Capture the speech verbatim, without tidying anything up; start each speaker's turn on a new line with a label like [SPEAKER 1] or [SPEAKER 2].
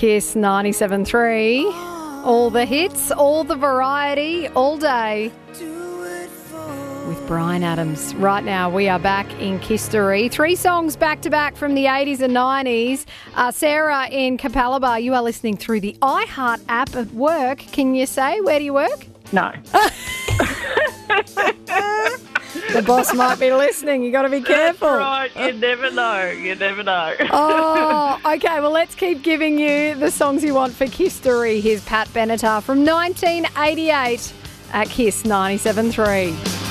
[SPEAKER 1] Kiss ninety-seven three. All the hits, all the variety, all day with Bryan Adams. Right now, we are back in Kistery. Three songs back-to-back from the eighties and nineties. Uh, Sarah in Capalaba, you are listening through the iHeart app at work. Can you say, where do you work?
[SPEAKER 2] No.
[SPEAKER 1] The boss might be listening. You got to be careful.
[SPEAKER 2] That's right. You never know. You never know.
[SPEAKER 1] Oh, okay. Well, let's keep giving you the songs you want for Kistery. Here's Pat Benatar from nineteen eighty-eight at Kiss ninety-seven three.